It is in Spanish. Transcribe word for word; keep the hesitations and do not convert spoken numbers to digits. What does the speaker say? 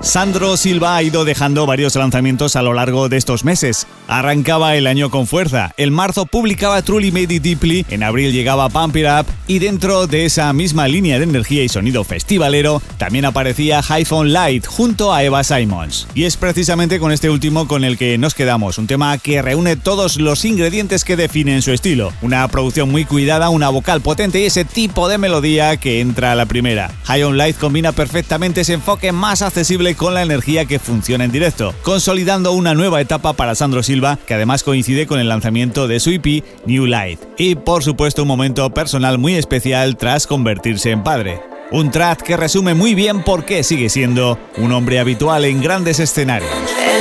Sandro Silva ha ido dejando varios lanzamientos a lo largo de estos meses. Arrancaba el año con fuerza. En marzo publicaba Truly Made It Deeply, en abril llegaba Pump It Up y dentro de esa misma línea de energía y sonido festivalero también aparecía iPhone Light junto a Eva Simons. Y es precisamente con este último con el que nos quedamos, un tema que reúne todos los ingredientes que definen su estilo. Una producción muy cuidada, una vocal potente y ese tipo de melodía que entra a la primera. High on Light combina perfectamente ese enfoque más accesible con la energía que funciona en directo, consolidando una nueva etapa para Sandro Silva, que además coincide con el lanzamiento de su E P New Light. Y por supuesto un momento personal muy especial tras convertirse en padre. Un track que resume muy bien por qué sigue siendo un hombre habitual en grandes escenarios.